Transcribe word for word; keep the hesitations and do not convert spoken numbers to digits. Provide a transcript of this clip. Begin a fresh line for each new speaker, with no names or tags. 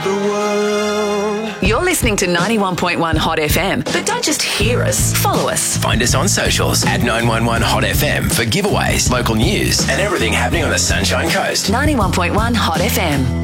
the world.
You're listening to ninety-one point one Hot F M, but don't just hear us, follow us.
Find us on socials at nine one one Hot F M for giveaways, local news, and everything happening on the Sunshine Coast.
ninety-one point one Hot F M.